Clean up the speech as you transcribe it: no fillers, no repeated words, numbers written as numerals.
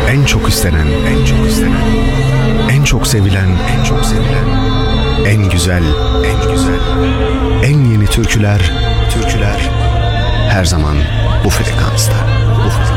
En çok istenen, en çok istenen, en çok sevilen, en çok sevilen, en güzel, en güzel, en yeni türküler her zaman bu frekansta. Bu frekansta.